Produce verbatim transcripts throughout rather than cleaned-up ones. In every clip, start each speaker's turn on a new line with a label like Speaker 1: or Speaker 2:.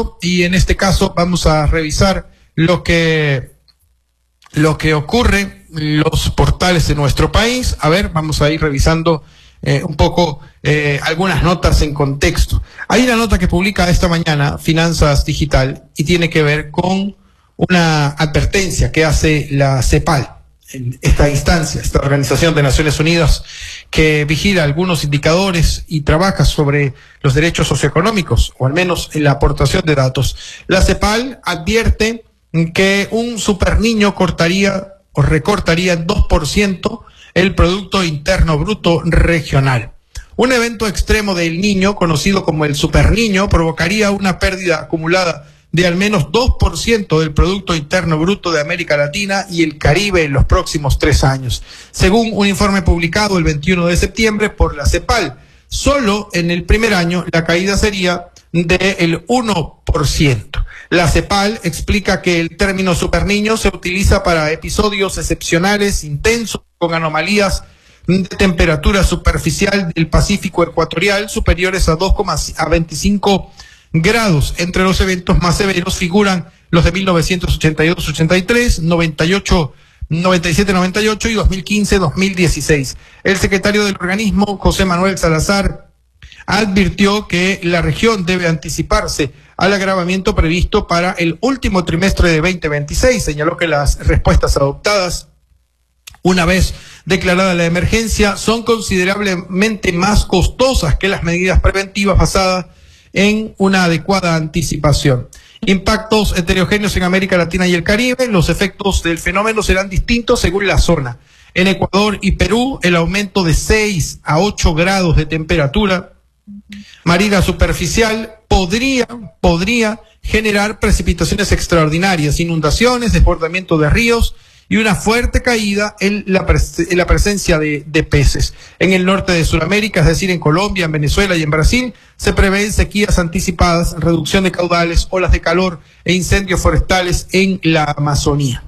Speaker 1: y en este caso vamos a revisar lo que, lo que ocurre en los portales de nuestro país. A ver, vamos a ir revisando eh, un poco eh, algunas notas en contexto. Hay una nota que publica esta mañana Finanzas Digital y tiene que ver con una advertencia que hace la CEPAL, esta instancia, esta Organización de Naciones Unidas que vigila algunos indicadores y trabaja sobre los derechos socioeconómicos, o al menos en la aportación de datos. La CEPAL advierte que un superniño cortaría o recortaría en dos por ciento el Producto Interno Bruto regional. Un evento extremo del niño, conocido como el superniño, provocaría una pérdida acumulada de al menos dos por ciento del Producto Interno Bruto de América Latina y el Caribe en los próximos tres años. Según un informe publicado el veintiuno de septiembre por la CEPAL, solo en el primer año la caída sería del uno por ciento. La CEPAL explica que el término superniño se utiliza para episodios excepcionales, intensos, con anomalías de temperatura superficial del Pacífico ecuatorial superiores a dos coma veinticinco grados. Entre los eventos más severos figuran los de mil novecientos ochenta y dos ochenta y tres, noventa y ocho, noventa y siete noventa y ocho y dos mil quince dos mil dieciséis. El secretario del organismo, José Manuel Salazar, advirtió que la región debe anticiparse al agravamiento previsto para el último trimestre de veinte veintiséis. Señaló que las respuestas adoptadas una vez declarada la emergencia son considerablemente más costosas que las medidas preventivas basadas en una adecuada anticipación. Impactos heterogéneos en América Latina y el Caribe. Los efectos del fenómeno serán distintos según la zona. En Ecuador y Perú, el aumento de seis a ocho grados de temperatura marina superficial podría, podría generar precipitaciones extraordinarias, inundaciones, desbordamiento de ríos y una fuerte caída en la, pres en la presencia de, de peces. En el norte de Sudamérica, es decir, en Colombia, en Venezuela y en Brasil, se prevén sequías anticipadas, reducción de caudales, olas de calor e incendios forestales en la Amazonía.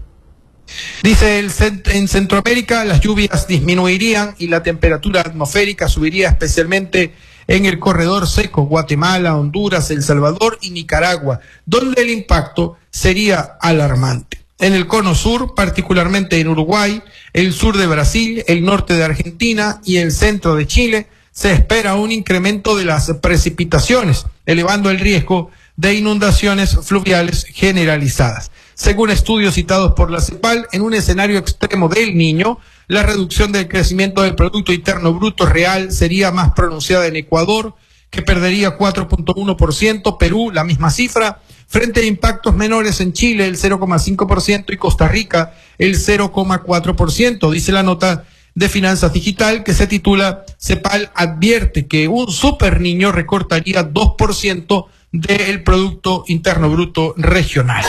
Speaker 1: Dice el en Centroamérica las lluvias disminuirían y la temperatura atmosférica subiría, especialmente en el corredor seco, Guatemala, Honduras, El Salvador y Nicaragua, donde el impacto sería alarmante. En el cono sur, particularmente en Uruguay, el sur de Brasil, el norte de Argentina y el centro de Chile, se espera un incremento de las precipitaciones, elevando el riesgo de inundaciones fluviales generalizadas. Según estudios citados por la CEPAL, en un escenario extremo del Niño, la reducción del crecimiento del Producto Interno Bruto real sería más pronunciada en Ecuador, que perdería cuatro punto uno por ciento, Perú la misma cifra, frente a impactos menores en Chile el cero coma cinco por ciento y Costa Rica el cero coma cuatro por ciento, dice la nota de Finanzas Digital que se titula CEPAL advierte que un superniño recortaría dos por ciento del Producto Interno Bruto regional.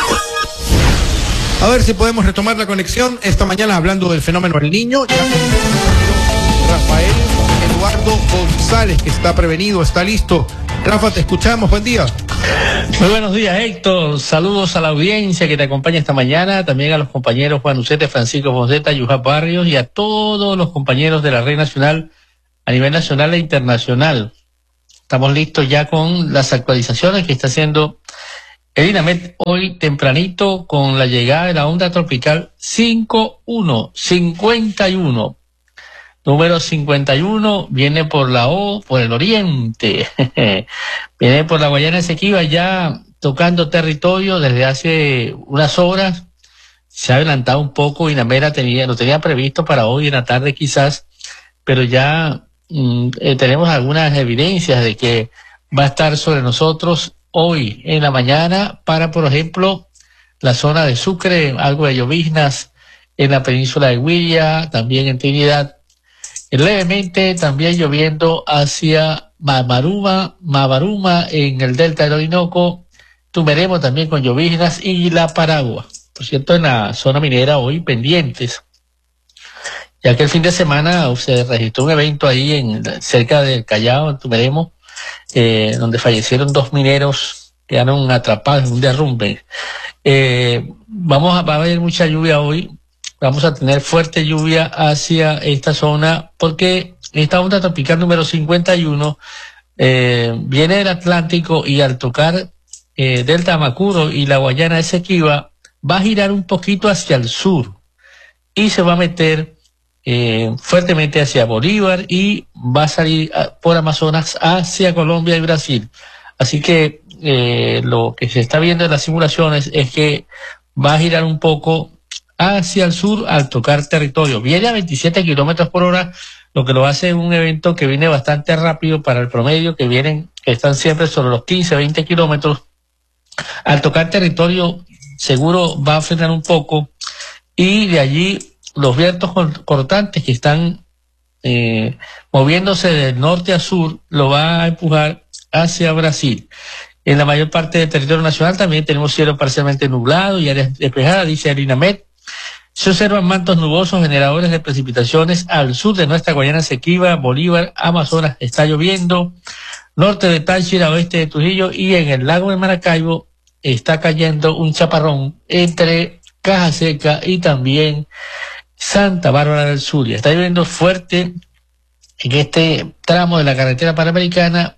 Speaker 1: A ver si podemos retomar la conexión esta mañana hablando del fenómeno El Niño. Ya Rafael Eduardo González, que está prevenido, está listo. Rafa, te escuchamos, buen día.
Speaker 2: Muy buenos días, Héctor. Saludos a la audiencia que te acompaña esta mañana, también a los compañeros Juan Ucete, Francisco Fonseca, Yuja Barrios y a todos los compañeros de la Red Nacional a nivel nacional e internacional. Estamos listos ya con las actualizaciones que está haciendo el INAMET hoy tempranito con la llegada de la onda tropical cincuenta y uno cincuenta y uno. Número cincuenta y uno viene por la O, por el oriente. Viene por la Guayana Esequiba ya tocando territorio desde hace unas horas. Se ha adelantado un poco, INAMET tenía, lo tenía previsto para hoy en la tarde quizás, pero ya mm, eh, tenemos algunas evidencias de que va a estar sobre nosotros hoy en la mañana para, por ejemplo, la zona de Sucre, algo de lloviznas en la península de Huilla, también en Trinidad. Levemente también lloviendo hacia Mabaruma, Mabaruma en el delta del Orinoco, Tumeremo también con lloviznas y La Paragua. Por cierto, en la zona minera hoy pendientes, ya que el fin de semana se registró un evento ahí en cerca del Callao, en Tumeremo, eh, donde fallecieron dos mineros, quedaron atrapados en un derrumbe. Eh, vamos a, va a haber mucha lluvia hoy. Vamos a tener fuerte lluvia hacia esta zona porque esta onda tropical número cincuenta y uno eh, viene del Atlántico y al tocar eh, del Tamacuro y la Guayana Esequiba va a girar un poquito hacia el sur y se va a meter eh, fuertemente hacia Bolívar y va a salir a, por Amazonas hacia Colombia y Brasil. Así que eh, lo que se está viendo en las simulaciones es que va a girar un poco hacia el sur al tocar territorio. Viene a veintisiete kilómetros por hora, lo que lo hace un evento que viene bastante rápido para el promedio, que vienen, que están siempre sobre los quince, veinte kilómetros. Al tocar territorio, seguro va a frenar un poco, y de allí los vientos cortantes que están eh, moviéndose del norte a sur lo va a empujar hacia Brasil. En la mayor parte del territorio nacional también tenemos cielo parcialmente nublado y áreas despejadas, dice el INAMED. Se observan mantos nubosos generadores de precipitaciones al sur de nuestra Guayana Esequiba, Bolívar, Amazonas está lloviendo, norte de Táchira, oeste de Trujillo, y en el lago de Maracaibo está cayendo un chaparrón entre Caja Seca y también Santa Bárbara del Zulia. Está lloviendo fuerte en este tramo de la carretera panamericana,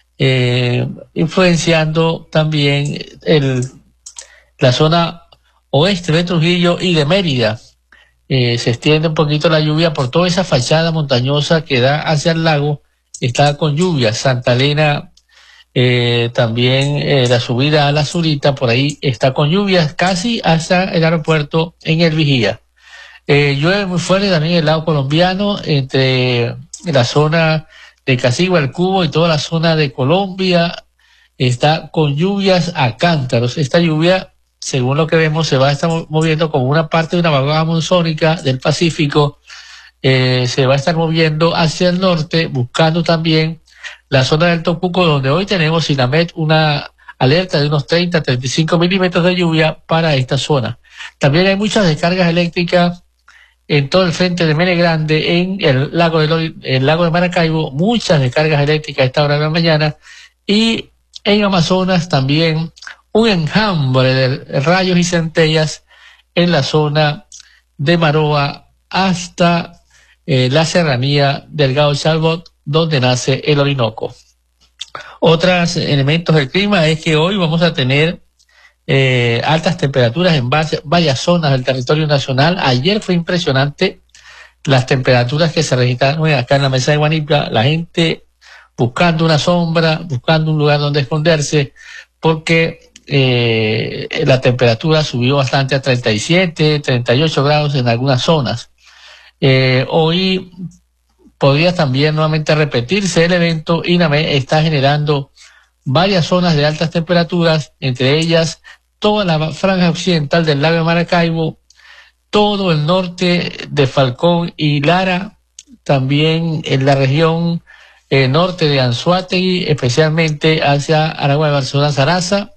Speaker 2: eh, influenciando también el, la zona oeste de Trujillo y de Mérida. Eh, se extiende un poquito la lluvia por toda esa fachada montañosa que da hacia el lago, está con lluvia. Santa Elena, eh, también eh, la subida a la Zurita, por ahí está con lluvias casi hasta el aeropuerto en El Vigía. Eh, llueve muy fuerte también en el lado colombiano, entre la zona de Casigua, el Cubo y toda la zona de Colombia, está con lluvias a cántaros. Esta lluvia, según lo que vemos, se va a estar moviendo como una parte de una vaguada monzónica del Pacífico, eh, se va a estar moviendo hacia el norte, buscando también la zona del Tocuco, donde hoy tenemos INAMED una alerta de unos treinta a treinta y cinco milímetros de lluvia para esta zona. También hay muchas descargas eléctricas en todo el frente de Mene Grande, en el lago de, el lago de Maracaibo, muchas descargas eléctricas a esta hora de la mañana, y en Amazonas también un enjambre de rayos y centellas en la zona de Maroa hasta eh, la serranía del Gao Chalbot, donde nace el Orinoco. Otros elementos del clima es que hoy vamos a tener eh, altas temperaturas en base, varias zonas del territorio nacional. Ayer fue impresionante las temperaturas que se registraron acá en la mesa de Guanipa, la gente buscando una sombra, buscando un lugar donde esconderse, porque eh, la temperatura subió bastante a treinta y siete, treinta y ocho grados en algunas zonas. Eh, hoy podría también nuevamente repetirse el evento. INAMED está generando varias zonas de altas temperaturas, entre ellas toda la franja occidental del lago de Maracaibo, todo el norte de Falcón y Lara, también en la región eh, norte de Anzoátegui, especialmente hacia Aragua de Barcelona, Zaraza,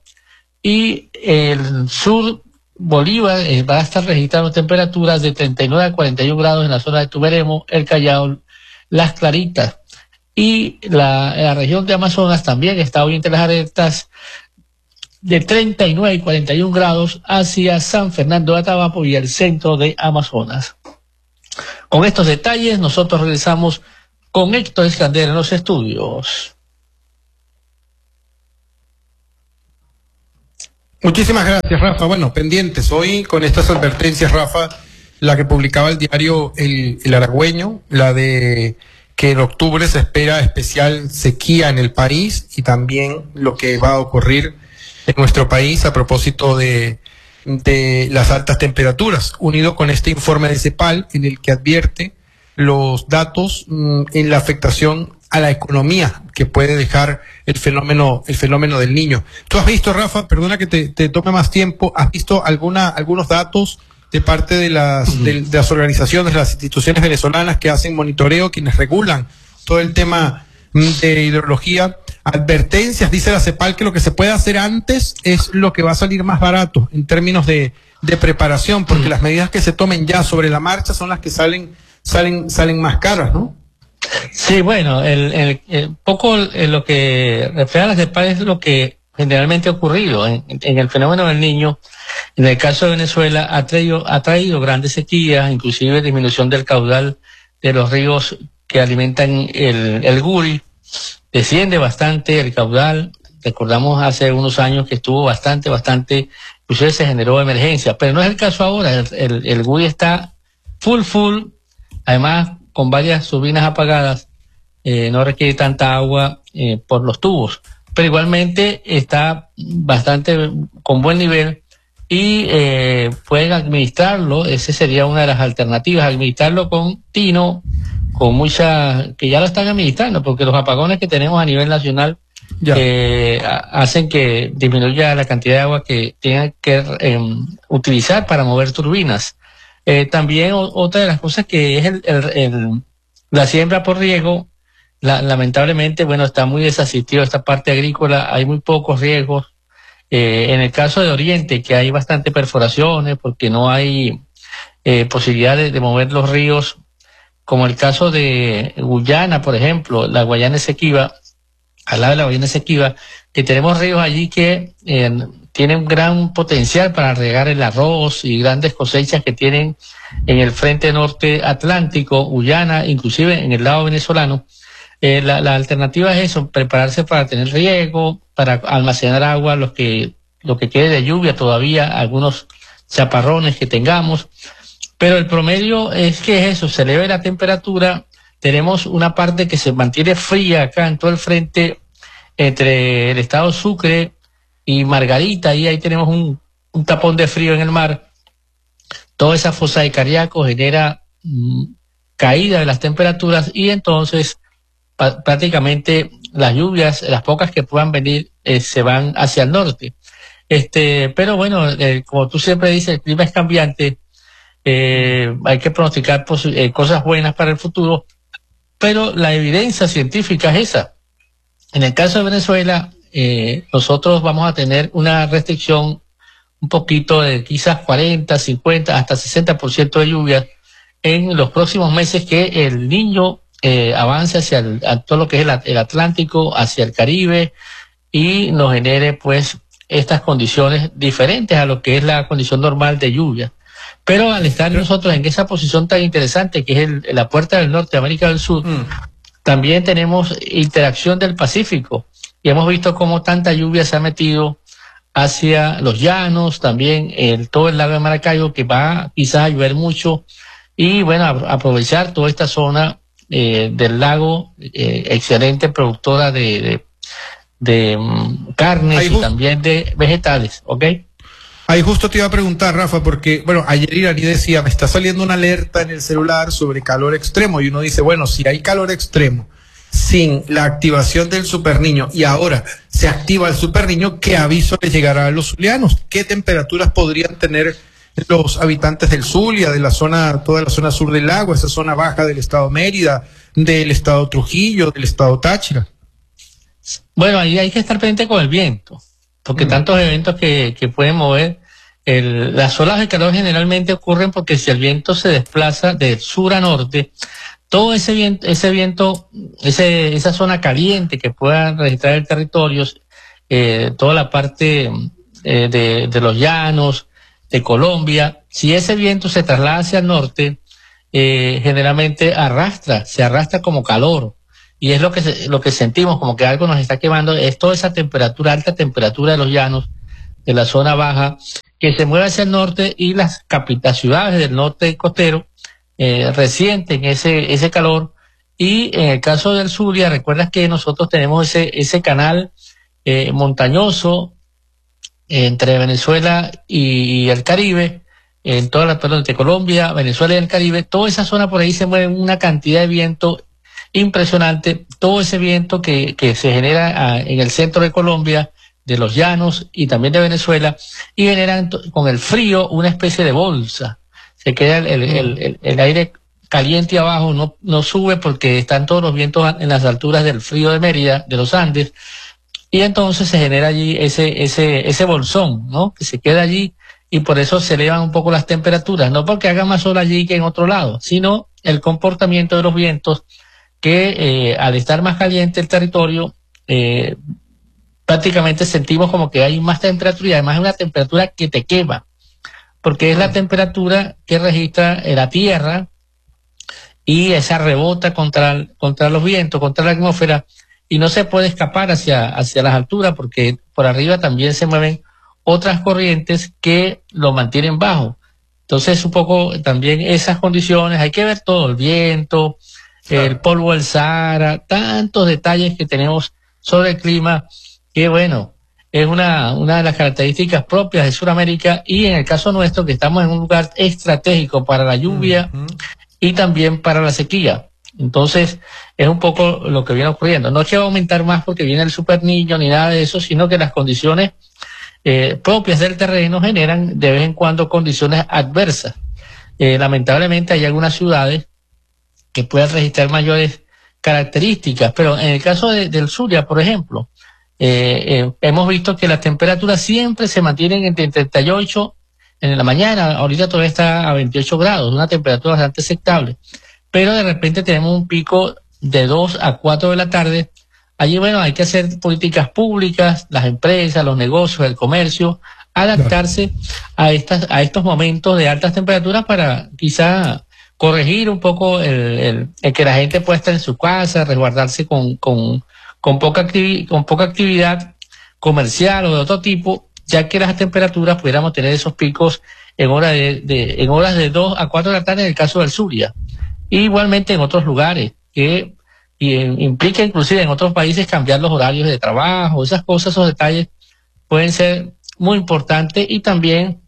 Speaker 2: y el sur Bolívar eh, va a estar registrando temperaturas de treinta y nueve a cuarenta y uno grados en la zona de Tuberemo, El Callao, Las Claritas, y la, la región de Amazonas también está hoy entre las alertas de treinta y nueve y cuarenta y uno grados hacia San Fernando de Atabapo y el centro de Amazonas. Con estos detalles nosotros regresamos con Héctor Escandera en los estudios.
Speaker 1: Muchísimas gracias, Rafa. Bueno, pendientes hoy con estas advertencias, Rafa, la que publicaba el diario El, el Aragüeño, la de que en octubre se espera especial sequía en el país, y también lo que va a ocurrir en nuestro país a propósito de, de las altas temperaturas, unido con este informe de CEPAL en el que advierte los datos mmm, en la afectación a la economía que puede dejar el fenómeno el fenómeno del Niño. ¿Tú has visto, Rafa, perdona que te, te tome más tiempo, has visto alguna algunos datos de parte de las, uh-huh. de, de las organizaciones, de las instituciones venezolanas que hacen monitoreo, quienes regulan todo el tema de hidrología? Advertencias, dice la CEPAL, que lo que se puede hacer antes es lo que va a salir más barato en términos de, de preparación, porque uh-huh. las medidas que se tomen ya sobre la marcha son las que salen salen salen más caras, ¿no?
Speaker 2: Sí, bueno, el, el, el poco el, lo que refleja la CEPAL es lo que generalmente ha ocurrido en, en el fenómeno del Niño. En el caso de Venezuela ha traído, ha traído grandes sequías, inclusive disminución del caudal de los ríos que alimentan el, el Guri, desciende bastante el caudal, Recordamos hace unos años que estuvo bastante, bastante, inclusive se generó emergencia, pero no es el caso ahora. El, el, el Guri está full, full, además con varias turbinas apagadas, eh, no requiere tanta agua eh, por los tubos, pero igualmente está bastante con buen nivel y eh, pueden administrarlo. Esa sería una de las alternativas, administrarlo con tino, con mucha, que ya lo están administrando, porque los apagones que tenemos a nivel nacional eh, hacen que disminuya la cantidad de agua que tengan que eh, utilizar para mover turbinas. Eh, también o, otra de las cosas que es el, el, el, la siembra por riego, la, lamentablemente, bueno, está muy desasistido esta parte agrícola, hay muy pocos riegos. Eh, en el caso de Oriente, que hay bastante perforaciones, porque no hay eh, posibilidad de, de mover los ríos, como el caso de Guyana, por ejemplo, la Guayana Esequiba, al lado de la Guayana Esequiba, que tenemos ríos allí que eh, tienen un gran potencial para regar el arroz y grandes cosechas que tienen en el frente norte atlántico, Guyana, inclusive en el lado venezolano. Eh, la, la alternativa es eso, prepararse para tener riego, para almacenar agua, los que, lo que quede de lluvia todavía, algunos chaparrones que tengamos. Pero el promedio es que es eso, se eleve la temperatura, tenemos una parte que se mantiene fría acá en todo el frente entre el estado Sucre y Margarita, y ahí tenemos un, un tapón de frío en el mar. Toda esa fosa de Cariaco genera mmm, caída de las temperaturas y entonces pa prácticamente las lluvias, las pocas que puedan venir, eh, se van hacia el norte. Este, pero bueno, eh, como tú siempre dices, el clima es cambiante. Eh, hay que pronosticar eh, cosas buenas para el futuro, pero la evidencia científica es esa. En el caso de Venezuela, eh, nosotros vamos a tener una restricción un poquito de quizás cuarenta, cincuenta, hasta sesenta por ciento de lluvias en los próximos meses, que el Niño eh, avance hacia el, a todo lo que es el, el Atlántico, hacia el Caribe, y nos genere pues estas condiciones diferentes a lo que es la condición normal de lluvia. Pero al estar nosotros en esa posición tan interesante que es el, la puerta del norte de América del Sur, mm. también tenemos interacción del Pacífico y hemos visto cómo tanta lluvia se ha metido hacia los llanos, también el, todo el lago de Maracaibo, que va quizás a llover mucho, y bueno, a, aprovechar toda esta zona eh, del lago, eh, excelente productora de, de, de um, carnes y también de vegetales, ¿ok?
Speaker 1: Ahí justo te iba a preguntar, Rafa, porque, bueno, ayer Irani decía, me está saliendo una alerta en el celular sobre calor extremo, y uno dice, bueno, si hay calor extremo sin la activación del Superniño y ahora se activa el Superniño, ¿qué aviso le llegará a los zulianos? ¿Qué temperaturas podrían tener los habitantes del Zulia, de la zona, toda la zona sur del lago, esa zona baja del estado Mérida, del estado Trujillo, del estado Táchira?
Speaker 2: Bueno, ahí hay que estar pendiente con el viento, porque mm. tantos eventos que, que pueden mover. El, las olas de calor generalmente ocurren porque si el viento se desplaza de sur a norte, todo ese viento, ese viento, ese, esa zona caliente que pueda registrar el territorio, eh, toda la parte eh, de, de los llanos, de Colombia, si ese viento se traslada hacia el norte, eh, generalmente arrastra, se arrastra como calor. Y es lo que, se, lo que sentimos, como que algo nos está quemando, es toda esa temperatura, alta temperatura de los llanos, de la zona baja, que se mueve hacia el norte, y las capitales, ciudades del norte costero eh, resienten ese, ese calor. Y en el caso del Zulia, recuerdas que nosotros tenemos ese, ese canal eh, montañoso eh, entre Venezuela y, y el Caribe, en toda la, perdón, entre Colombia, Venezuela y el Caribe, toda esa zona por ahí se mueve una cantidad de viento impresionante, todo ese viento que, que se genera a, en el centro de Colombia, de los llanos y también de Venezuela, y generan con el frío una especie de bolsa. Se queda el, el, el, el, el aire caliente abajo, no, no sube porque están todos los vientos en las alturas del frío de Mérida, de los Andes, y entonces se genera allí ese, ese, ese bolsón, ¿no? Que se queda allí, y por eso se elevan un poco las temperaturas, no porque haga más sol allí que en otro lado, sino el comportamiento de los vientos que eh, al estar más caliente el territorio, eh, prácticamente sentimos como que hay más temperatura, y además es una temperatura que te quema, porque es la temperatura que registra la Tierra, y esa rebota contra, contra los vientos, contra la atmósfera, y no se puede escapar hacia, hacia las alturas porque por arriba también se mueven otras corrientes que lo mantienen bajo. Entonces, un poco también esas condiciones, hay que ver todo, el viento, claro, el polvo del Sahara, tantos detalles que tenemos sobre el clima, que bueno, es una, una de las características propias de Sudamérica, y en el caso nuestro, que estamos en un lugar estratégico para la lluvia uh-huh. y también para la sequía. Entonces, es un poco lo que viene ocurriendo. No es que va a aumentar más porque viene el Super Niño ni nada de eso, sino que las condiciones eh, propias del terreno generan de vez en cuando condiciones adversas. Eh, lamentablemente hay algunas ciudades que pueden registrar mayores características, pero en el caso de, del Zulia, por ejemplo, eh, eh, hemos visto que las temperaturas siempre se mantienen entre treinta y ocho en la mañana, ahorita todavía está a veintiocho grados, una temperatura bastante aceptable, pero de repente tenemos un pico de dos a cuatro de la tarde. Allí, bueno, hay que hacer políticas públicas, las empresas, los negocios, el comercio, adaptarse a estas, a estos momentos de altas temperaturas para quizá corregir un poco el, el, el que la gente pueda estar en su casa, resguardarse con, con, con poca activi- con poca actividad comercial o de otro tipo, ya que las temperaturas pudiéramos tener esos picos en horas de, de, en horas de dos a cuatro de la tarde en el caso del Zulia. Y igualmente en otros lugares, que y implica inclusive en otros países cambiar los horarios de trabajo, esas cosas, esos detalles pueden ser muy importantes y también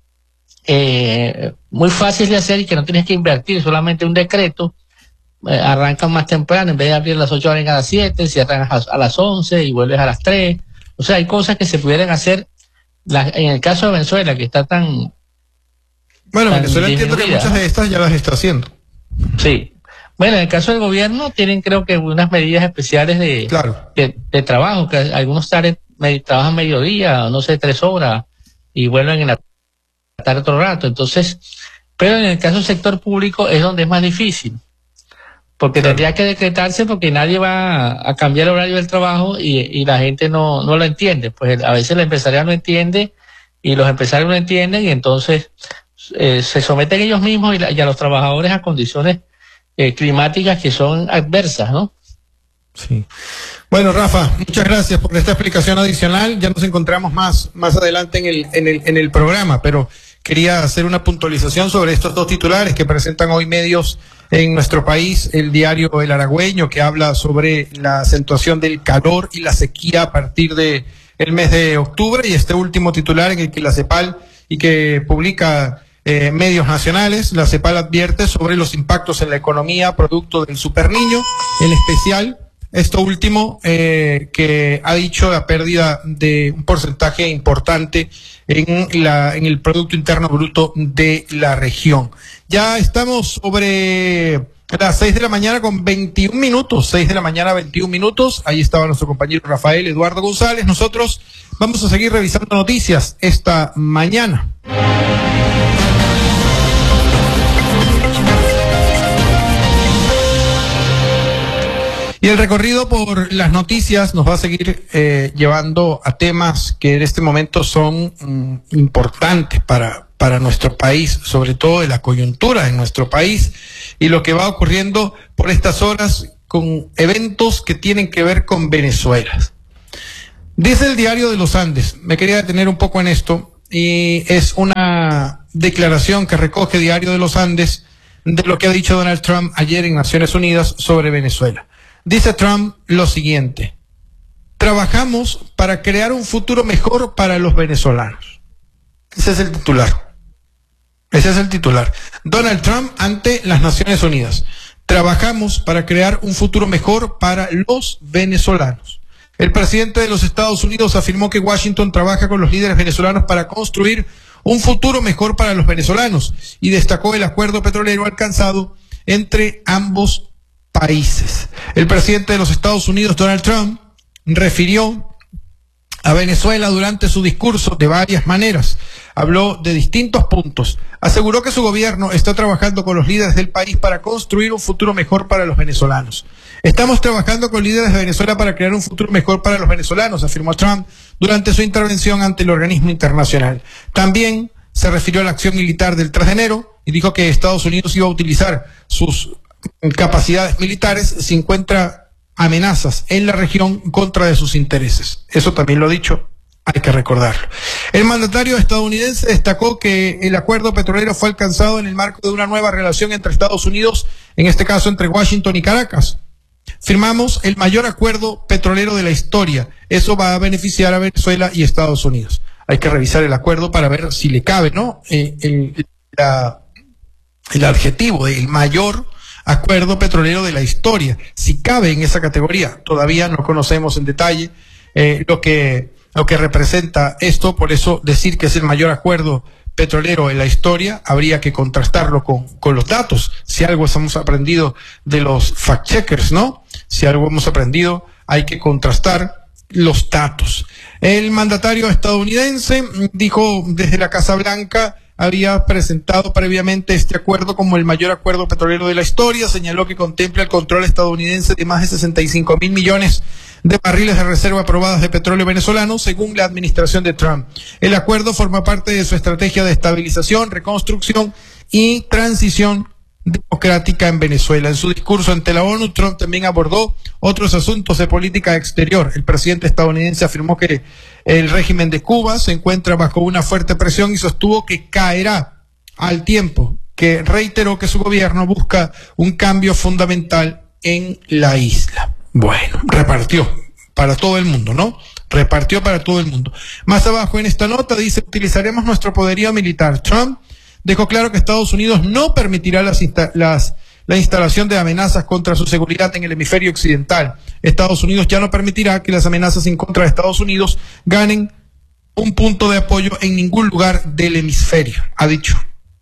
Speaker 2: eh, muy fácil de hacer y que no tienes que invertir solamente un decreto. Eh, arrancan más temprano, en vez de abrir a las ocho horas a las siete, cierran a, a las once y vuelves a las tres. O sea, hay cosas que se pudieran hacer. La, en el caso de Venezuela, que está tan...
Speaker 1: Bueno, tan Venezuela entiendo que muchas de estas ya las está haciendo.
Speaker 2: Sí. Bueno, en el caso del gobierno tienen creo que unas medidas especiales de,
Speaker 1: claro.
Speaker 2: de, de trabajo, que algunos tales me, trabajan mediodía, no sé, tres horas, y vuelven en la tarde otro rato. Entonces, pero en el caso del sector público es donde es más difícil, porque claro, tendría que decretarse porque nadie va a, a cambiar el horario del trabajo y, y la gente no, no lo entiende. Pues a veces el empresariado no entiende y los empresarios no entienden y entonces eh, se someten ellos mismos y, la, y a los trabajadores a condiciones Eh, climáticas que son adversas, ¿no?
Speaker 1: Sí. Bueno, Rafa, muchas gracias por esta explicación adicional. Ya nos encontramos más, más adelante en el, en el, en el programa, pero quería hacer una puntualización sobre estos dos titulares que presentan hoy medios en nuestro país. El diario El Aragüeño, que habla sobre la acentuación del calor y la sequía a partir de el mes de octubre, y este último titular en el que la CEPAL y que publica Eh, medios nacionales, la CEPAL advierte sobre los impactos en la economía producto del Super Niño, en especial esto último eh, que ha dicho la pérdida de un porcentaje importante en la en el Producto Interno Bruto de la región. Ya estamos sobre las seis de la mañana con veintiún minutos, seis de la mañana veintiún minutos, ahí estaba nuestro compañero Rafael Eduardo González. Nosotros vamos a seguir revisando noticias esta mañana. Y el recorrido por las noticias nos va a seguir eh, llevando a temas que en este momento son mm, importantes para, para nuestro país, sobre todo de la coyuntura en nuestro país y lo que va ocurriendo por estas horas con eventos que tienen que ver con Venezuela. Dice el Diario de los Andes, me quería detener un poco en esto, y es una declaración que recoge Diario de los Andes de lo que ha dicho Donald Trump ayer en Naciones Unidas sobre Venezuela. Dice Trump lo siguiente: trabajamos para crear un futuro mejor para los venezolanos. Ese es el titular. Ese es el titular. Donald Trump ante las Naciones Unidas. Trabajamos para crear un futuro mejor para los venezolanos. El presidente de los Estados Unidos afirmó que Washington trabaja con los líderes venezolanos para construir un futuro mejor para los venezolanos y destacó el acuerdo petrolero alcanzado entre ambos países. El presidente de los Estados Unidos, Donald Trump, refirió a Venezuela durante su discurso de varias maneras. Habló de distintos puntos. Aseguró que su gobierno está trabajando con los líderes del país para construir un futuro mejor para los venezolanos. Estamos trabajando con líderes de Venezuela para crear un futuro mejor para los venezolanos, afirmó Trump durante su intervención ante el organismo internacional. También se refirió a la acción militar del tres de enero y dijo que Estados Unidos iba a utilizar sus capacidades militares si encuentra amenazas en la región contra de sus intereses. Eso también lo ha dicho, hay que recordarlo. El mandatario estadounidense destacó que el acuerdo petrolero fue alcanzado en el marco de una nueva relación entre Estados Unidos, en este caso entre Washington y Caracas. Firmamos el mayor acuerdo petrolero de la historia. Eso va a beneficiar a Venezuela y Estados Unidos. Hay que revisar el acuerdo para ver si le cabe, ¿no? Eh, el, la, el adjetivo del mayor acuerdo petrolero de la historia, si cabe en esa categoría. Todavía no conocemos en detalle eh, lo que lo que representa esto, por eso decir que es el mayor acuerdo petrolero en la historia, habría que contrastarlo con, con los datos. Si algo hemos aprendido de los fact-checkers, ¿no? Si algo hemos aprendido, hay que contrastar los datos. El mandatario estadounidense dijo desde la Casa Blanca, había presentado previamente este acuerdo como el mayor acuerdo petrolero de la historia, señaló que contempla el control estadounidense de más de sesenta y cinco mil millones de barriles de reserva aprobadas de petróleo venezolano, según la administración de Trump. El acuerdo forma parte de su estrategia de estabilización, reconstrucción y transición democrática en Venezuela. En su discurso ante la ONU, Trump también abordó otros asuntos de política exterior. El presidente estadounidense afirmó que el régimen de Cuba se encuentra bajo una fuerte presión y sostuvo que caerá al tiempo, que reiteró que su gobierno busca un cambio fundamental en la isla. Bueno, repartió para todo el mundo, ¿no? Repartió para todo el mundo. Más abajo en esta nota dice, utilizaremos nuestro poderío militar. Trump dejó claro que Estados Unidos no permitirá las, insta las, la instalación de amenazas contra su seguridad en el hemisferio occidental. Estados Unidos ya no permitirá que las amenazas en contra de Estados Unidos ganen un punto de apoyo en ningún lugar del hemisferio, ha dicho.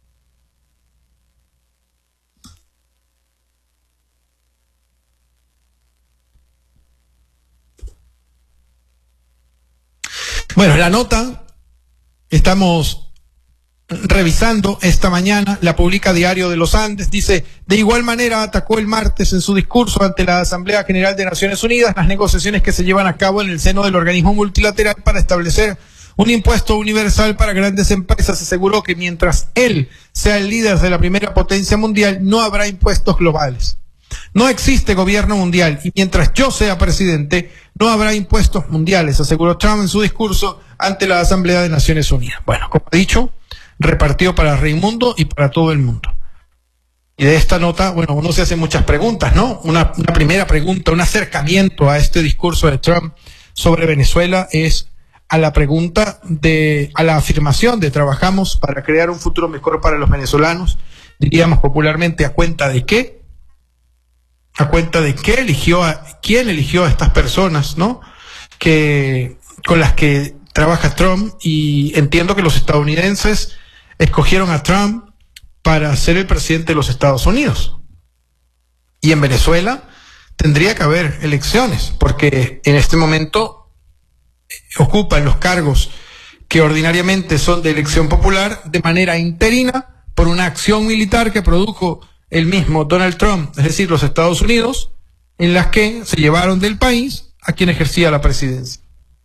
Speaker 1: Bueno, la nota estamos revisando esta mañana, la publica Diario de los Andes, dice, de igual manera atacó el martes en su discurso ante la Asamblea General de Naciones Unidas las negociaciones que se llevan a cabo en el seno del organismo multilateral para establecer un impuesto universal para grandes empresas. Aseguró que mientras él sea el líder de la primera potencia mundial, no habrá impuestos globales. No existe gobierno mundial y mientras yo sea presidente, no habrá impuestos mundiales, aseguró Trump en su discurso ante la Asamblea de Naciones Unidas. Bueno, como he dicho, repartió para Raimundo y para todo el mundo. Y de esta nota, bueno, uno se hace muchas preguntas, ¿no? Una, una primera pregunta, un acercamiento a este discurso de Trump sobre Venezuela es a la pregunta de, a la afirmación de trabajamos para crear un futuro mejor para los venezolanos, diríamos popularmente, ¿a cuenta de qué? A cuenta de qué eligió a, quién eligió a estas personas, ¿no? Que, con las que trabaja Trump, y entiendo que los estadounidenses escogieron a Trump para ser el presidente de los Estados Unidos. Y en Venezuela tendría que haber elecciones, porque en este momento ocupan los cargos que ordinariamente son de elección popular de manera interina por una acción militar que produjo el mismo Donald Trump, es decir, los Estados Unidos, en las que se llevaron del país a quien ejercía la presidencia.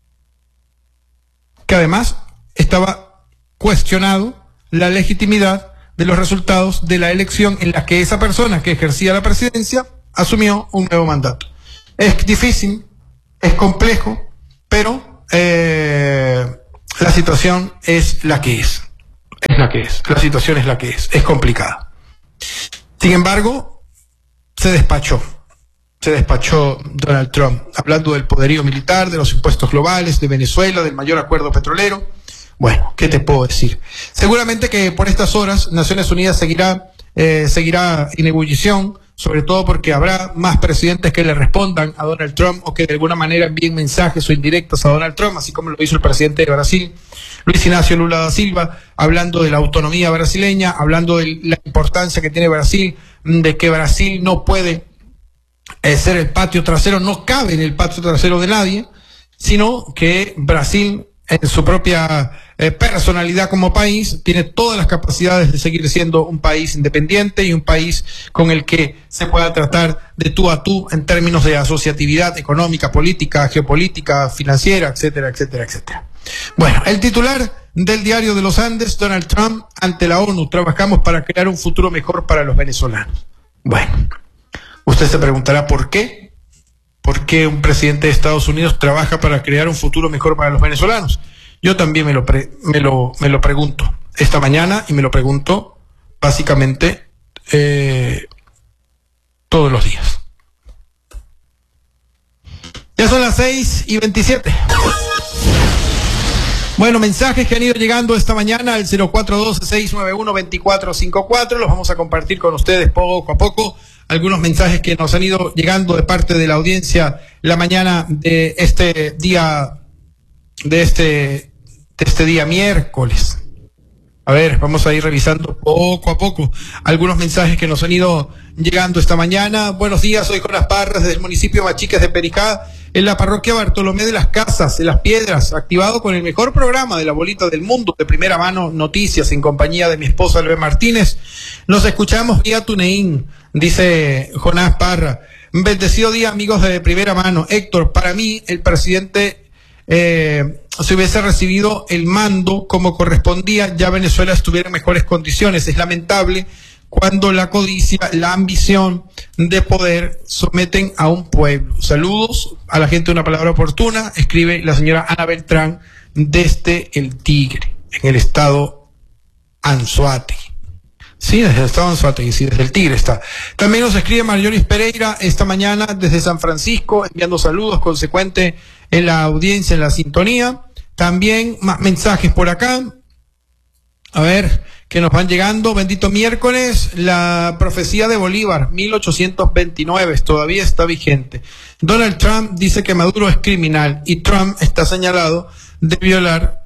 Speaker 1: Que además estaba cuestionado la legitimidad de los resultados de la elección en la que esa persona que ejercía la presidencia asumió un nuevo mandato. Es difícil, es complejo, pero eh, la situación es la que es. Es la que es. La situación es la que es. Es complicada. Sin embargo, se despachó. Se despachó Donald Trump, hablando del poderío militar, de los impuestos globales, de Venezuela, del mayor acuerdo petrolero. Bueno, ¿qué te puedo decir? Seguramente que por estas horas Naciones Unidas seguirá, eh, seguirá en ebullición, sobre todo porque habrá más presidentes que le respondan a Donald Trump o que de alguna manera envíen mensajes o indirectas a Donald Trump, así como lo hizo el presidente de Brasil, Luis Ignacio Lula da Silva, hablando de la autonomía brasileña, hablando de la importancia que tiene Brasil, de que Brasil no puede eh, ser el patio trasero, no cabe en el patio trasero de nadie, sino que Brasil, en su propia eh, personalidad como país, tiene todas las capacidades de seguir siendo un país independiente y un país con el que se pueda tratar de tú a tú en términos de asociatividad económica, política, geopolítica, financiera, etcétera, etcétera, etcétera. Bueno, el titular del Diario de los Andes, Donald Trump ante la ONU, trabajamos para crear un futuro mejor para los venezolanos. Bueno, usted se preguntará ¿por qué? por qué un presidente de Estados Unidos trabaja para crear un futuro mejor para los venezolanos. Yo también me lo, pre, me lo, me lo pregunto esta mañana y me lo pregunto básicamente eh, todos los días. Ya son las seis y veintisiete. Bueno, mensajes que han ido llegando esta mañana al cero cuatro uno dos, seis nueve uno, dos cuatro cinco cuatro. Los vamos a compartir con ustedes poco a poco. Algunos mensajes que nos han ido llegando de parte de la audiencia la mañana de este día, de este, de este día miércoles. A ver, vamos a ir revisando poco a poco algunos mensajes que nos han ido llegando esta mañana. Buenos días, soy Jonas Parras desde el municipio de Machiques de Pericá, en la parroquia Bartolomé de las Casas, de las Piedras, activado con el mejor programa de la bolita del mundo, de primera mano, noticias, en compañía de mi esposa Luis Martínez. Nos escuchamos vía TuneIn, dice Jonás Parra. Bendecido día, amigos de primera mano. Héctor, para mí, el presidente... Eh, si hubiese recibido el mando como correspondía, ya Venezuela estuviera en mejores condiciones. Es lamentable cuando la codicia, la ambición de poder someten a un pueblo. Saludos a la gente de Una Palabra Oportuna, escribe la señora Ana Beltrán desde El Tigre, en el estado Anzoátegui. Sí, desde el estado Anzoátegui, sí, desde El Tigre está. También nos escribe Marjoris Pereira esta mañana desde San Francisco, enviando saludos, consecuente en la audiencia, en la sintonía. También más mensajes por acá. A ver, que nos van llegando. Bendito miércoles, la profecía de Bolívar, mil ochocientos veintinueve, todavía está vigente. Donald Trump dice que Maduro es criminal y Trump está señalado de violar,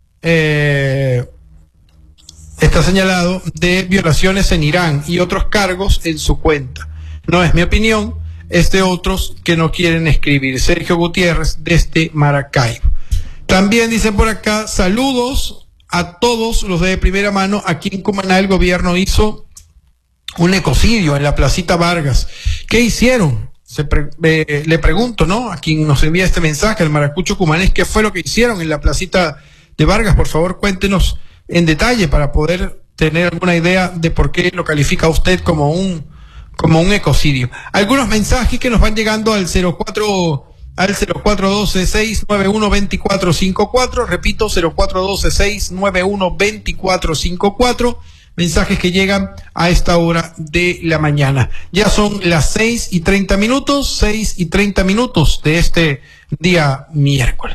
Speaker 1: eh, está señalado de violaciones en Irán y otros cargos en su cuenta. No es mi opinión, es de otros que no quieren escribir. Sergio Gutiérrez desde Maracaibo. También dicen por acá, saludos a todos los de primera mano. Aquí en Cumaná el gobierno hizo un ecocidio en la Placita Vargas. ¿Qué hicieron? Se pre eh, le pregunto, ¿no? A quien nos envía este mensaje, al maracucho cumanés, ¿qué fue lo que hicieron en la Placita de Vargas? Por favor, cuéntenos en detalle para poder tener alguna idea de por qué lo califica usted como un, como un ecocidio. Algunos mensajes que nos van llegando al cero cuatro al cero cuatro uno dos, seis nueve uno, dos cuatro cinco cuatro, repito, cero cuatro uno dos, seis nueve uno, dos cuatro cinco cuatro, mensajes que llegan a esta hora de la mañana. Ya son las seis y treinta minutos, seis y treinta minutos de este día miércoles.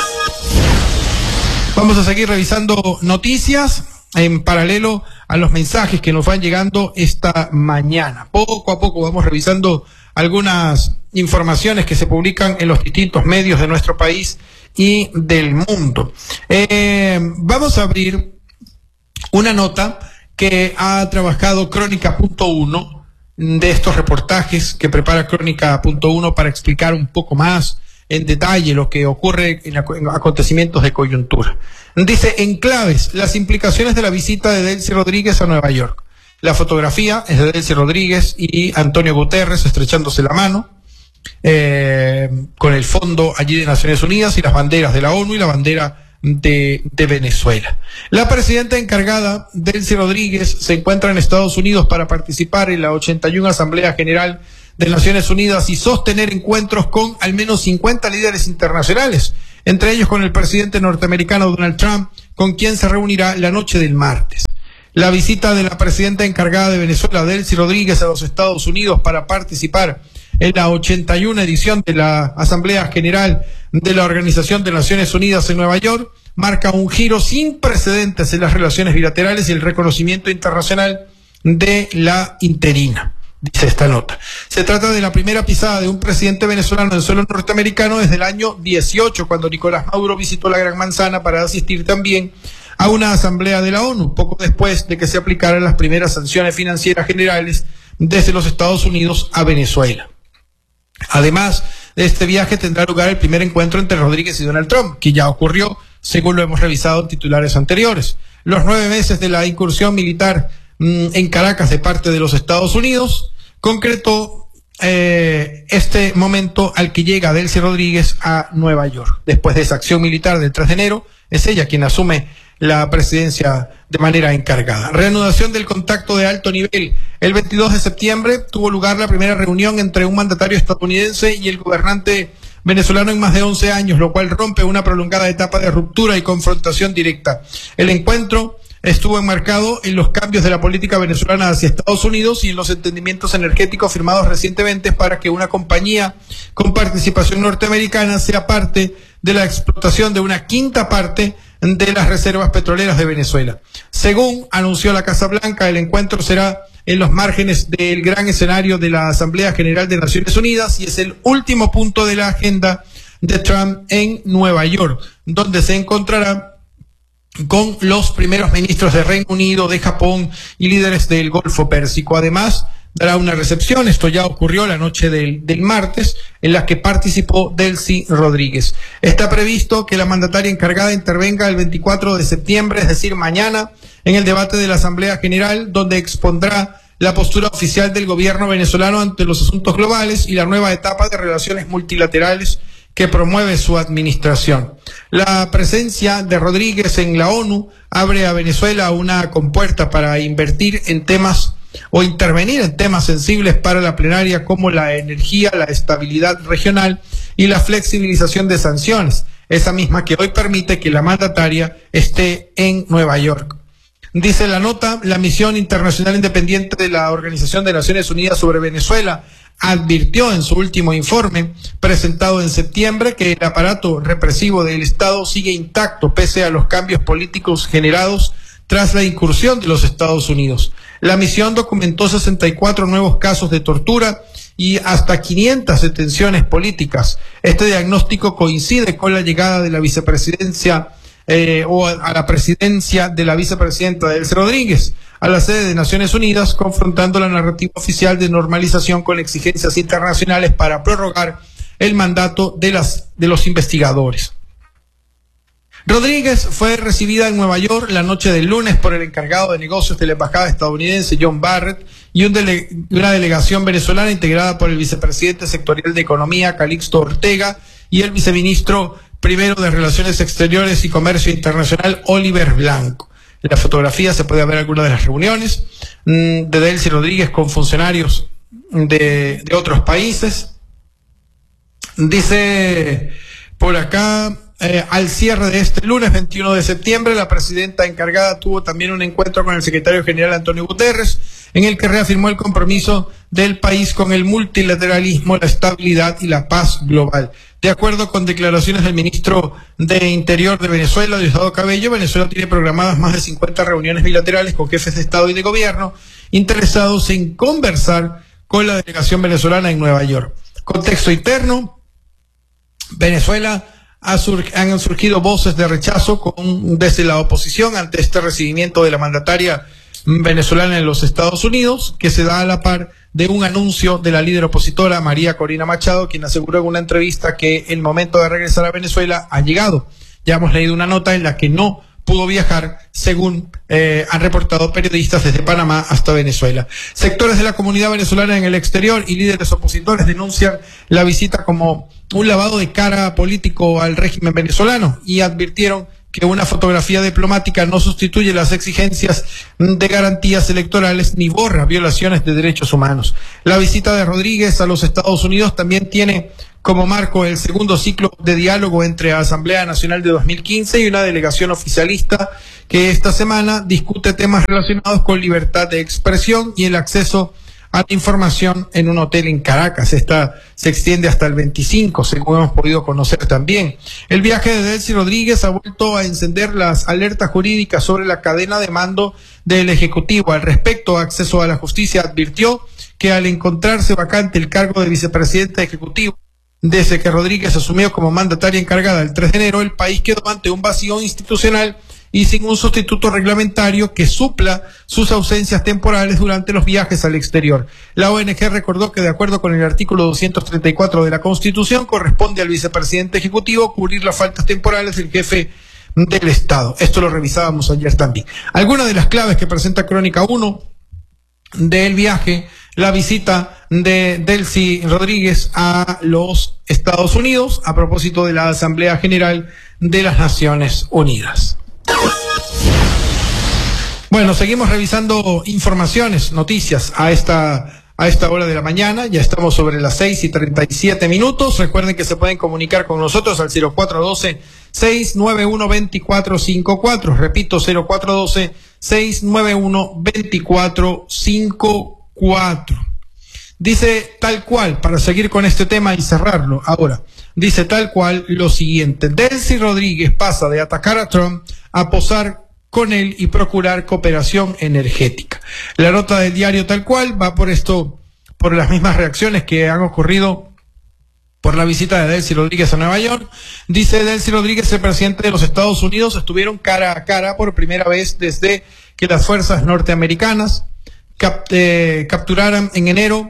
Speaker 1: Vamos a seguir revisando noticias en paralelo a los mensajes que nos van llegando esta mañana. Poco a poco vamos revisando algunas informaciones que se publican en los distintos medios de nuestro país y del mundo. Eh, vamos a abrir una nota que ha trabajado Crónica punto uno, de estos reportajes que prepara Crónica punto uno para explicar un poco más en detalle lo que ocurre en, en acontecimientos de coyuntura. Dice, en claves, las implicaciones de la visita de Delcy Rodríguez a Nueva York. La fotografía es de Delcy Rodríguez y Antonio Guterres estrechándose la mano, eh, con el fondo allí de Naciones Unidas y las banderas de la ONU y la bandera de, de Venezuela. La presidenta encargada, Delcy Rodríguez, se encuentra en Estados Unidos para participar en la ochenta y una Asamblea General de Naciones Unidas y sostener encuentros con al menos cincuenta líderes internacionales, entre ellos con el presidente norteamericano Donald Trump, con quien se reunirá la noche del martes. La visita de la presidenta encargada de Venezuela, Delcy Rodríguez, a los Estados Unidos para participar en la ochenta y una edición de la Asamblea General de la Organización de Naciones Unidas en Nueva York, marca un giro sin precedentes en las relaciones bilaterales y el reconocimiento internacional de la interina. Dice esta nota. Se trata de la primera pisada de un presidente venezolano en suelo norteamericano desde el año dieciocho, cuando Nicolás Maduro visitó la Gran Manzana para asistir también a una asamblea de la ONU, poco después de que se aplicaran las primeras sanciones financieras generales desde los Estados Unidos a Venezuela. Además de este viaje tendrá lugar el primer encuentro entre Rodríguez y Donald Trump, que ya ocurrió, según lo hemos revisado en titulares anteriores. Los nueve meses de la incursión militar mmm, en Caracas de parte de los Estados Unidos concretó eh, este momento al que llega Delcy Rodríguez a Nueva York. Después de esa acción militar del tres de enero, es ella quien asume la presidencia de manera encargada. Reanudación del contacto de alto nivel. El veintidós de septiembre tuvo lugar la primera reunión entre un mandatario estadounidense y el gobernante venezolano en más de once años, lo cual rompe una prolongada etapa de ruptura y confrontación directa. El encuentro estuvo enmarcado en los cambios de la política venezolana hacia Estados Unidos y en los entendimientos energéticos firmados recientemente para que una compañía con participación norteamericana sea parte de la explotación de una quinta parte de las reservas petroleras de Venezuela. Según anunció la Casa Blanca, el encuentro será en los márgenes del gran escenario de la Asamblea General de Naciones Unidas y es el último punto de la agenda de Trump en Nueva York, donde se encontrará con los primeros ministros de Reino Unido, de Japón y líderes del Golfo Pérsico. Además, dará una recepción, esto ya ocurrió la noche del, del martes, en la que participó Delcy Rodríguez. Está previsto que la mandataria encargada intervenga el veinticuatro de septiembre, es decir, mañana, en el debate de la Asamblea General, donde expondrá la postura oficial del gobierno venezolano ante los asuntos globales y la nueva etapa de relaciones multilaterales que promueve su administración. La presencia de Rodríguez en la ONU abre a Venezuela una compuerta para invertir en temas o intervenir en temas sensibles para la plenaria como la energía, la estabilidad regional y la flexibilización de sanciones, esa misma que hoy permite que la mandataria esté en Nueva York. Dice la nota, la misión internacional independiente de la Organización de Naciones Unidas sobre Venezuela advirtió en su último informe, presentado en septiembre, que el aparato represivo del Estado sigue intacto pese a los cambios políticos generados tras la incursión de los Estados Unidos. La misión documentó sesenta y cuatro nuevos casos de tortura y hasta quinientas detenciones políticas. Este diagnóstico coincide con la llegada de la vicepresidencia eh, o a la presidencia de la vicepresidenta Delcy Rodríguez a la sede de Naciones Unidas, confrontando la narrativa oficial de normalización con exigencias internacionales para prorrogar el mandato de las de los investigadores. Rodríguez fue recibida en Nueva York la noche del lunes por el encargado de negocios de la embajada estadounidense, John Barrett, y un dele, una delegación venezolana integrada por el vicepresidente sectorial de Economía, Calixto Ortega, y el viceministro primero de Relaciones Exteriores y Comercio Internacional, Oliver Blanco. En la fotografía se puede ver algunas de las reuniones mmm, de Delcy Rodríguez con funcionarios de, de otros países. Dice por acá, eh, al cierre de este lunes veintiuno de septiembre, la presidenta encargada tuvo también un encuentro con el secretario general Antonio Guterres, en el que reafirmó el compromiso del país con el multilateralismo, la estabilidad y la paz global. De acuerdo con declaraciones del ministro de Interior de Venezuela, Diosdado Cabello, Venezuela tiene programadas más de cincuenta reuniones bilaterales con jefes de Estado y de Gobierno interesados en conversar con la delegación venezolana en Nueva York. Contexto interno, Venezuela ha sur han surgido voces de rechazo con, desde la oposición ante este recibimiento de la mandataria venezolana en los Estados Unidos, que se da a la par de un anuncio de la líder opositora María Corina Machado, quien aseguró en una entrevista que el momento de regresar a Venezuela ha llegado. Ya hemos leído una nota en la que no pudo viajar, según eh, han reportado periodistas desde Panamá hasta Venezuela. Sectores de la comunidad venezolana en el exterior y líderes opositores denuncian la visita como un lavado de cara político al régimen venezolano y advirtieron que una fotografía diplomática no sustituye las exigencias de garantías electorales ni borra violaciones de derechos humanos. La visita de Rodríguez a los Estados Unidos también tiene como marco el segundo ciclo de diálogo entre Asamblea Nacional de dos mil quince y una delegación oficialista que esta semana discute temas relacionados con libertad de expresión y el acceso a la información en un hotel en Caracas. Esta se extiende hasta el veinticinco, según hemos podido conocer también. El viaje de Delcy Rodríguez ha vuelto a encender las alertas jurídicas sobre la cadena de mando del Ejecutivo. Al respecto, Acceso a la Justicia advirtió que al encontrarse vacante el cargo de vicepresidente ejecutivo, desde que Rodríguez asumió como mandataria encargada el tres de enero, el país quedó ante un vacío institucional y sin un sustituto reglamentario que supla sus ausencias temporales durante los viajes al exterior. La O N G recordó que de acuerdo con el artículo doscientos treinta y cuatro de la Constitución corresponde al vicepresidente ejecutivo cubrir las faltas temporales del jefe del Estado. Esto lo revisábamos ayer también. Algunas de las claves que presenta Crónica uno del viaje, la visita de Delcy Rodríguez a los Estados Unidos a propósito de la Asamblea General de las Naciones Unidas. Bueno, seguimos revisando informaciones, noticias a esta a esta hora de la mañana. Ya estamos sobre las seis y treinta y siete minutos. Recuerden que se pueden comunicar con nosotros al cero cuatro uno dos, seis nueve uno, dos cuatro cinco cuatro. Repito, cero cuatro uno dos, seis nueve uno, dos cuatro cinco cuatro. Dice tal cual, para seguir con este tema y cerrarlo ahora, dice tal cual lo siguiente: Delcy Rodríguez pasa de atacar a Trump a posar con él y procurar cooperación energética. La nota del diario tal cual va por esto, por las mismas reacciones que han ocurrido por la visita de Delcy Rodríguez a Nueva York. Dice Delcy Rodríguez, el presidente de los Estados Unidos, estuvieron cara a cara por primera vez desde que las fuerzas norteamericanas cap eh, capturaran en enero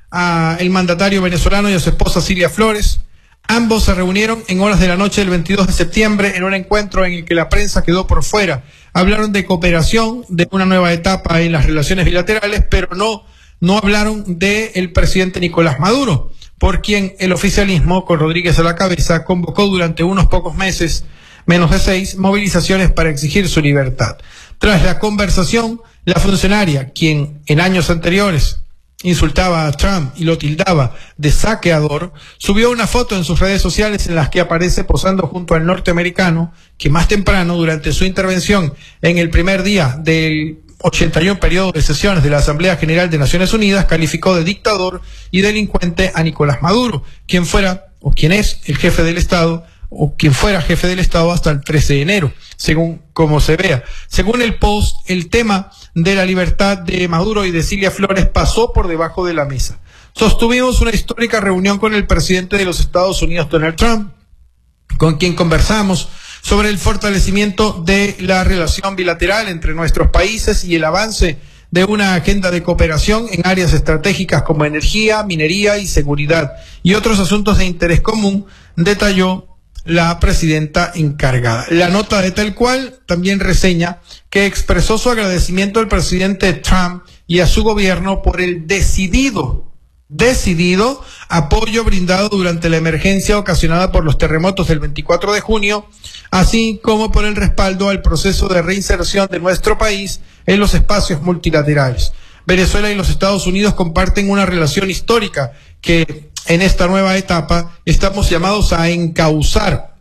Speaker 1: a el mandatario venezolano y a su esposa Cilia Flores. Ambos se reunieron en horas de la noche del veintidós de septiembre en un encuentro en el que la prensa quedó por fuera. Hablaron de cooperación, de una nueva etapa en las relaciones bilaterales, pero no, no hablaron de el presidente Nicolás Maduro, por quien el oficialismo, con Rodríguez a la cabeza, convocó durante unos pocos meses, menos de seis, movilizaciones para exigir su libertad. Tras la conversación, la funcionaria, quien en años anteriores insultaba a Trump y lo tildaba de saqueador, subió una foto en sus redes sociales en las que aparece posando junto al norteamericano, que más temprano, durante su intervención en el primer día del ochenta y uno periodo de sesiones de la Asamblea General de Naciones Unidas, calificó de dictador y delincuente a Nicolás Maduro, quien fuera, o quien es, el jefe del Estado, o quien fuera jefe del Estado hasta el trece de enero, según como se vea. Según el post, el tema de la libertad de Maduro y de Cilia Flores pasó por debajo de la mesa. Sostuvimos una histórica reunión con el presidente de los Estados Unidos, Donald Trump, con quien conversamos sobre el fortalecimiento de la relación bilateral entre nuestros países y el avance de una agenda de cooperación en áreas estratégicas como energía, minería y seguridad, y otros asuntos de interés común, detalló la presidenta encargada. La nota de tal cual también reseña que expresó su agradecimiento al presidente Trump y a su gobierno por el decidido, decidido apoyo brindado durante la emergencia ocasionada por los terremotos del veinticuatro de junio, así como por el respaldo al proceso de reinserción de nuestro país en los espacios multilaterales. Venezuela y los Estados Unidos comparten una relación histórica que en esta nueva etapa estamos llamados a encauzar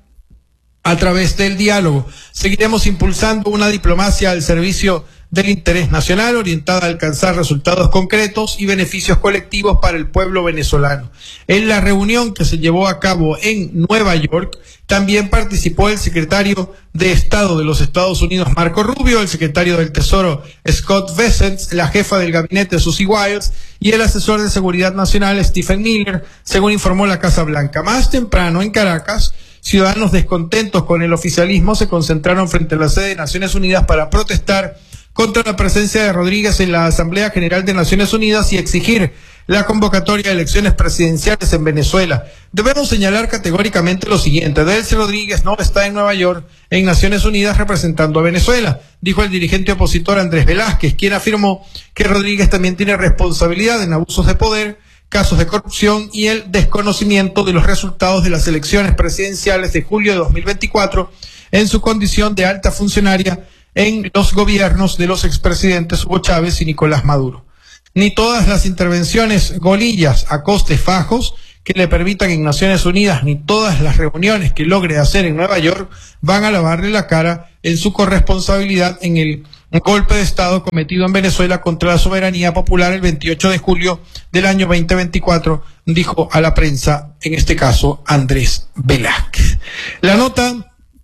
Speaker 1: a través del diálogo. Seguiremos impulsando una diplomacia al servicio del interés nacional orientada a alcanzar resultados concretos y beneficios colectivos para el pueblo venezolano. En la reunión que se llevó a cabo en Nueva York, también participó el secretario de Estado de los Estados Unidos, Marco Rubio, el secretario del Tesoro, Scott Bessent, la jefa del gabinete, Susie Wiles, y el asesor de Seguridad Nacional, Stephen Miller, según informó la Casa Blanca. Más temprano, en Caracas, ciudadanos descontentos con el oficialismo se concentraron frente a la sede de Naciones Unidas para protestar contra la presencia de Rodríguez en la Asamblea General de Naciones Unidas y exigir la convocatoria de elecciones presidenciales en Venezuela. Debemos señalar categóricamente lo siguiente: Delcy Rodríguez no está en Nueva York, en Naciones Unidas, representando a Venezuela, dijo el dirigente opositor Andrés Velázquez, quien afirmó que Rodríguez también tiene responsabilidad en abusos de poder, casos de corrupción y el desconocimiento de los resultados de las elecciones presidenciales de julio de dos mil veinticuatro en su condición de alta funcionaria en los gobiernos de los expresidentes Hugo Chávez y Nicolás Maduro. Ni todas las intervenciones golillas a costes fajos que le permitan en Naciones Unidas, ni todas las reuniones que logre hacer en Nueva York van a lavarle la cara en su corresponsabilidad en el golpe de Estado cometido en Venezuela contra la soberanía popular el veintiocho de julio del año veinte veinticuatro, dijo a la prensa, en este caso, Andrés Velázquez. La nota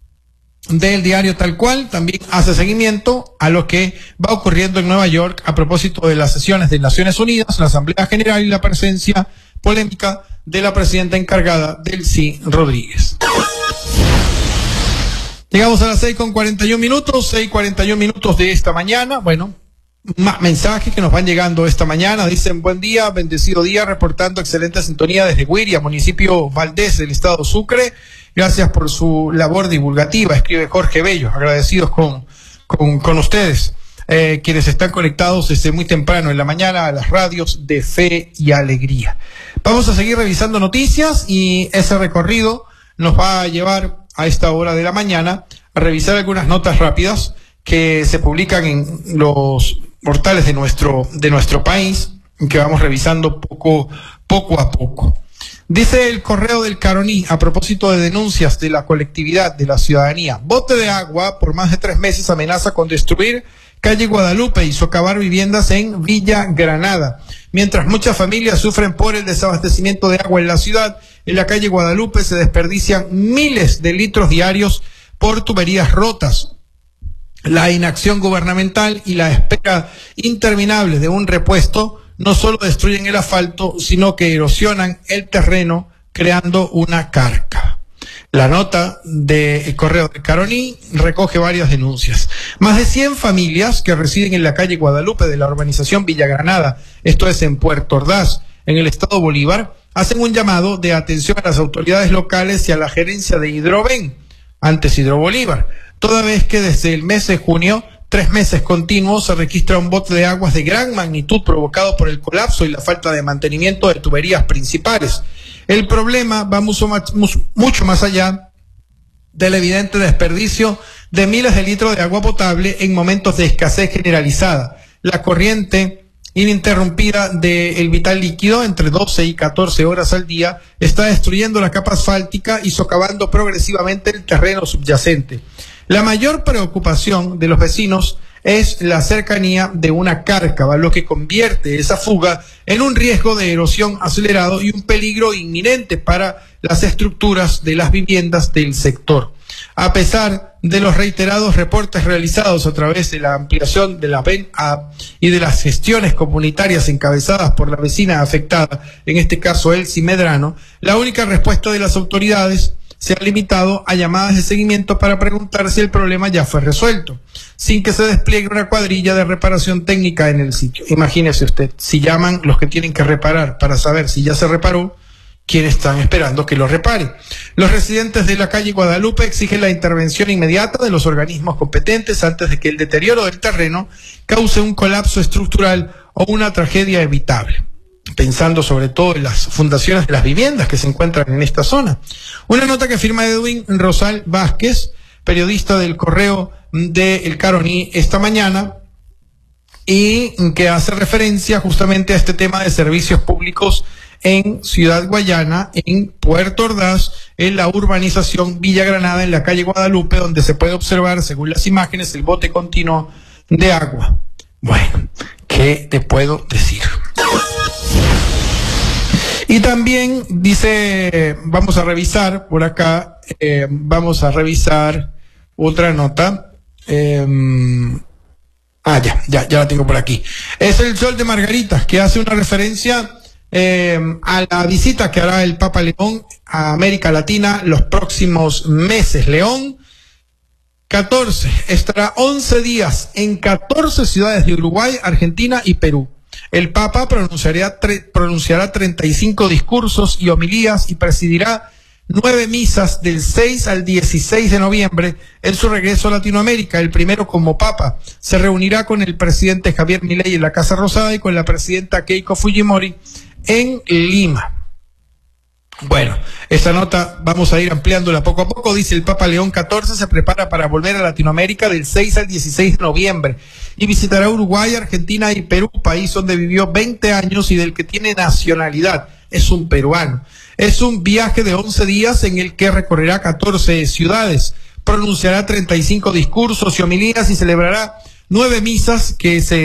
Speaker 1: del diario tal cual también hace seguimiento a lo que va ocurriendo en Nueva York a propósito de las sesiones de Naciones Unidas, la Asamblea General y la presencia polémica de la presidenta encargada, Delcy Rodríguez. Llegamos a las seis con cuarenta y un minutos, seis cuarenta y un minutos de esta mañana. Bueno, más mensajes que nos van llegando esta mañana. Dicen: buen día, bendecido día, reportando excelente sintonía desde Guiria, municipio Valdés del estado Sucre. Gracias por su labor divulgativa, escribe Jorge Bello. Agradecidos con, con, con ustedes, eh, quienes están conectados desde muy temprano en la mañana a las radios de Fe y Alegría. Vamos a seguir revisando noticias y ese recorrido nos va a llevar a esta hora de la mañana a revisar algunas notas rápidas que se publican en los portales de nuestro, de nuestro país, que vamos revisando poco, poco a poco. Dice el Correo del Caroní, a propósito de denuncias de la colectividad, de la ciudadanía: bote de agua por más de tres meses amenaza con destruir calle Guadalupe y socavar viviendas en Villa Granada. Mientras muchas familias sufren por el desabastecimiento de agua en la ciudad, en la calle Guadalupe se desperdician miles de litros diarios por tuberías rotas. La inacción gubernamental y la espera interminable de un repuesto no solo destruyen el asfalto, sino que erosionan el terreno, creando una carca. La nota del Correo del Caroní recoge varias denuncias. Más de cien familias que residen en la calle Guadalupe de la urbanización Villa Granada, esto es en Puerto Ordaz, en el estado Bolívar, hacen un llamado de atención a las autoridades locales y a la gerencia de Hidroven, antes Hidrobolívar, toda vez que desde el mes de junio, tres meses continuos, se registra un bote de aguas de gran magnitud provocado por el colapso y la falta de mantenimiento de tuberías principales. El problema va mucho más, mucho más allá del evidente desperdicio de miles de litros de agua potable en momentos de escasez generalizada. La corriente ininterrumpida del vital líquido entre doce y catorce horas al día está destruyendo la capa asfáltica y socavando progresivamente el terreno subyacente. La mayor preocupación de los vecinos es la cercanía de una cárcava, lo que convierte esa fuga en un riesgo de erosión acelerado y un peligro inminente para las estructuras de las viviendas del sector. A pesar de los reiterados reportes realizados a través de la ampliación de la V E N A y de las gestiones comunitarias encabezadas por la vecina afectada, en este caso Elsie Medrano, la única respuesta de las autoridades se ha limitado a llamadas de seguimiento para preguntar si el problema ya fue resuelto, sin que se despliegue una cuadrilla de reparación técnica en el sitio. Imagínese usted, si llaman los que tienen que reparar para saber si ya se reparó, ¿quiénes están esperando que lo repare? Los residentes de la calle Guadalupe exigen la intervención inmediata de los organismos competentes antes de que el deterioro del terreno cause un colapso estructural o una tragedia evitable, pensando sobre todo en las fundaciones de las viviendas que se encuentran en esta zona. Una nota que firma Edwin Rosal Vázquez, periodista del Correo de El Caroní, esta mañana, y que hace referencia justamente a este tema de servicios públicos en Ciudad Guayana, en Puerto Ordaz, en la urbanización Villa Granada, en la calle Guadalupe, donde se puede observar, según las imágenes, el bote continuo de agua. Bueno, ¿qué te puedo decir? Y también dice, vamos a revisar por acá, eh, vamos a revisar otra nota. Eh, ah, ya, ya, ya la tengo por aquí. Es el Sol de Margarita, que hace una referencia eh, a la visita que hará el Papa León a América Latina los próximos meses. León, catorce, estará once días en catorce ciudades de Uruguay, Argentina y Perú. El Papa pronunciará, pronunciará treinta y cinco discursos y homilías y presidirá nueve misas del seis al dieciséis de noviembre en su regreso a Latinoamérica, el primero como Papa. Se reunirá con el presidente Javier Milei en la Casa Rosada y con la presidenta Keiko Fujimori en Lima. Bueno, esta nota vamos a ir ampliándola poco a poco. Dice: el Papa León catorce se prepara para volver a Latinoamérica del seis al dieciséis de noviembre y visitará Uruguay, Argentina y Perú, país donde vivió veinte años y del que tiene nacionalidad. Es un peruano. Es un viaje de once días en el que recorrerá catorce ciudades, pronunciará treinta y cinco discursos y homilías y celebrará nueve misas que se